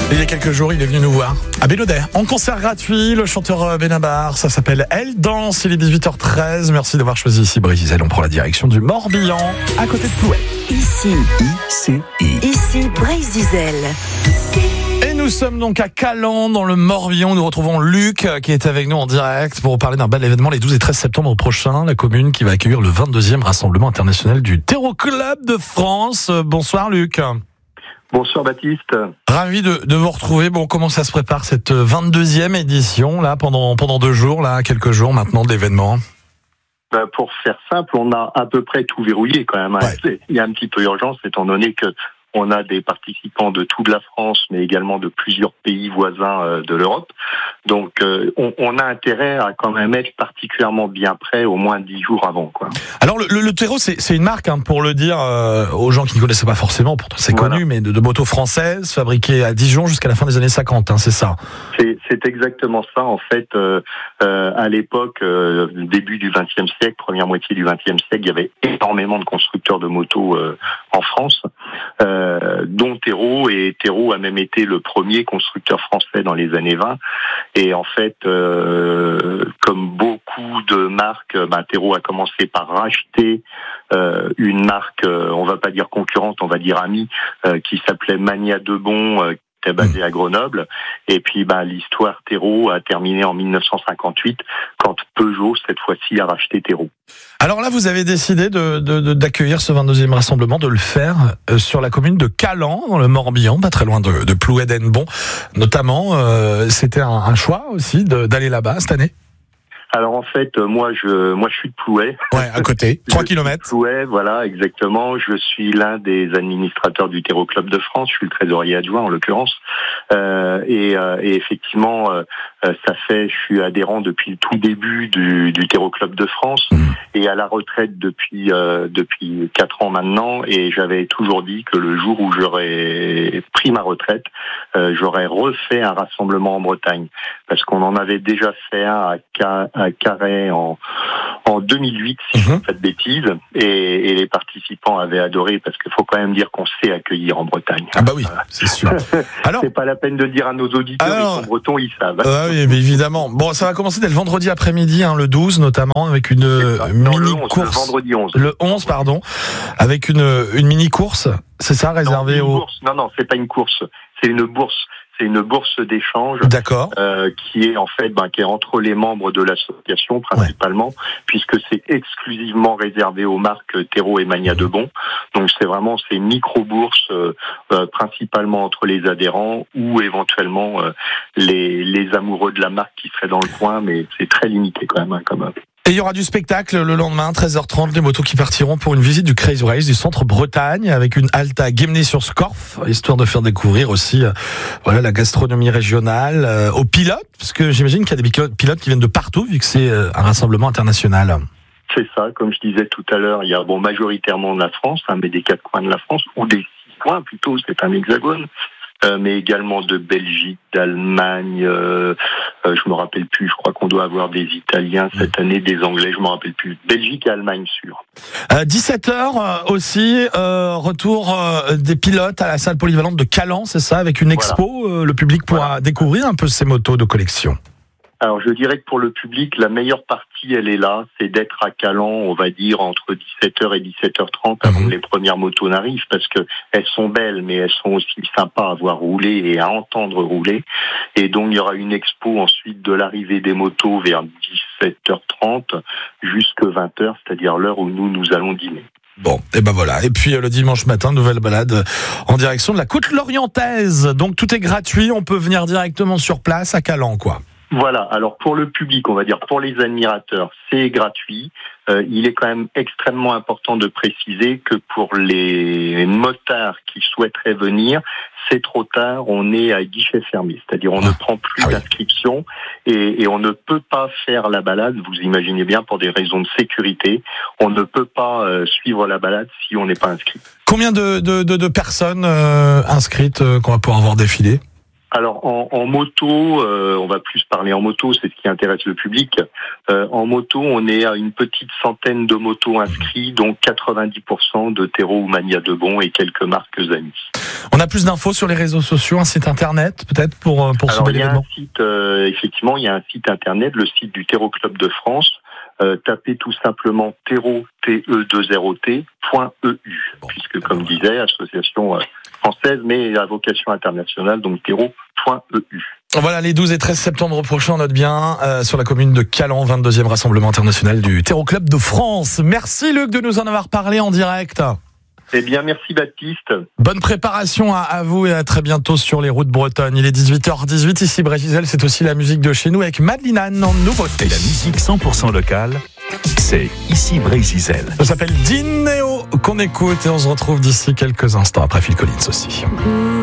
Il y a quelques jours, il est venu nous voir à Bénodet, en concert gratuit, le chanteur Benabar. Ça s'appelle Elle Danse, il est 18h13. Merci d'avoir choisi ici Brésil. On prend la direction du Morbihan, à côté de Plouay. Ici Brésil. Et nous sommes donc à Calan, dans le Morbihan. Nous retrouvons Luc, qui est avec nous en direct pour parler d'un bel événement les 12 et 13 septembre prochains. La commune qui va accueillir le 22e rassemblement international du Terreau Club de France. Bonsoir Luc. Bonsoir Baptiste. Ravi de vous retrouver. Bon, comment ça se prépare cette 22e édition là pendant 2 jours là, quelques jours maintenant de l'événement? Pour faire simple, on a à peu près tout verrouillé quand même. Ouais. Il y a un petit peu urgence étant donné que on a des participants de toute la France, mais également de plusieurs pays voisins de l'Europe. Donc, on a intérêt à quand même être particulièrement bien prêt, au moins 10 jours avant, quoi. Alors, le Terreau, c'est une marque, pour le dire aux gens qui ne connaissaient pas forcément, pourtant c'est connu, mais de motos françaises fabriquées à Dijon jusqu'à la fin des années 50, c'est ça? C'est exactement ça, en fait. À l'époque, début du XXe siècle, première moitié du XXe siècle, il y avait énormément de constructeurs de motos en France. Dont Terreau, et Terreau a même été le premier constructeur français dans les années 20. Et en fait, comme beaucoup de marques, Terreau a commencé par racheter une marque, on va pas dire concurrente, on va dire amie, qui s'appelait Mania Debon, était basée à Grenoble. Et puis, l'histoire Terreau a terminé en 1958, quand Peugeot, cette fois-ci, a racheté Terreau. Alors là, vous avez décidé d'accueillir ce 22e rassemblement, de le faire sur la commune de Calan, dans le Morbihan, pas très loin de Plouay-d'Ennebon. Notamment, c'était un choix aussi d'aller là-bas cette année? Alors en fait, moi je suis de Plouay. Ouais, à côté, 3 kilomètres. Plouay, voilà, exactement. Je suis l'un des administrateurs du Terreau Club de France. Je suis le trésorier adjoint en l'occurrence. Et effectivement, je suis adhérent depuis le tout début du Terreau Club de France et à la retraite depuis 4 ans maintenant. Et j'avais toujours dit que le jour où j'aurais pris ma retraite, j'aurais refait un rassemblement en Bretagne, parce qu'on en avait déjà fait un à Carhaix en 2008, si je ne dis pas de bêtises, et les participants avaient adoré, parce qu'il faut quand même dire qu'on sait accueillir en Bretagne. Ah bah oui, c'est sûr. Alors, c'est pas la peine de dire à nos auditeurs, ils sont bretons, ils savent. Oui, mais évidemment. Bon, ça va commencer dès le vendredi après-midi, le 12 notamment, avec une mini-course. Le vendredi 11. Le 11, pardon, avec une mini-course, c'est ça, réservée aux... Non, c'est pas une course, c'est une bourse. C'est une bourse d'échange, d'accord, qui est en fait qui est entre les membres de l'association principalement, puisque c'est exclusivement réservé aux marques Terreau et Mania Debon. Donc c'est micro-bourses, principalement entre les adhérents ou éventuellement les amoureux de la marque qui seraient dans le coin, mais c'est très limité quand même. Et il y aura du spectacle le lendemain, 13h30, des motos qui partiront pour une visite du Crazy Race du centre Bretagne, avec une halte à Guémené-sur-Scorff, histoire de faire découvrir aussi la gastronomie régionale aux pilotes, parce que j'imagine qu'il y a des pilotes qui viennent de partout, vu que c'est un rassemblement international. C'est ça, comme je disais tout à l'heure, il y a majoritairement de la France, mais des 4 coins de la France, ou des 6 coins plutôt, c'est un hexagone. Mais également de Belgique, d'Allemagne, je me rappelle plus, je crois qu'on doit avoir des Italiens cette année, des Anglais, je me rappelle plus. Belgique et Allemagne, sûr. 17h aussi, retour des pilotes à la salle polyvalente de Calan, c'est ça, avec une expo, le public pourra découvrir un peu ces motos de collection. Alors je dirais que pour le public, la meilleure partie, elle est là, c'est d'être à Calan, on va dire entre 17h et 17h30 avant que les premières motos n'arrivent, parce que elles sont belles, mais elles sont aussi sympas à voir rouler et à entendre rouler. Et donc il y aura une expo ensuite de l'arrivée des motos vers 17h30 jusqu'à 20h, c'est-à-dire l'heure où nous allons dîner. Bon, et voilà. Et puis le dimanche matin, nouvelle balade en direction de la côte lorientaise. Donc tout est gratuit, on peut venir directement sur place à Calan, quoi. Voilà, alors pour le public, on va dire pour les admirateurs, c'est gratuit. Il est quand même extrêmement important de préciser que pour les motards qui souhaiteraient venir, c'est trop tard, on est à guichet fermé, c'est-à-dire on ne prend plus d'inscription et on ne peut pas faire la balade, vous imaginez bien, pour des raisons de sécurité, on ne peut pas suivre la balade si on n'est pas inscrit. Combien de personnes inscrites qu'on va pouvoir voir défiler ? Alors en moto, on va plus parler en moto, c'est ce qui intéresse le public. En moto, on est à une petite centaine de motos inscrits, dont 90% de Terreau ou Mania de Bon et quelques marques amies. On a plus d'infos sur les réseaux sociaux, un site internet peut-être pour ce bel événement. Effectivement, il y a un site internet, le site du Terreau Club de France. Tapez tout simplement terreau, TE20T.eu, puisque comme disait, association française, mais à vocation internationale, donc terreau.eu. Voilà, les 12 et 13 septembre prochains, on note bien, sur la commune de Calan, 22e rassemblement international du Terreau Club de France. Merci Luc de nous en avoir parlé en direct. Eh bien, merci Baptiste. Bonne préparation à vous et à très bientôt sur les routes bretonnes. Il est 18h18, ici Brésil, c'est aussi la musique de chez nous avec Madeline Anne en nouveauté. Et la musique 100% locale, c'est ici Brésil. Ça s'appelle Dineo qu'on écoute et on se retrouve d'ici quelques instants après Phil Collins aussi.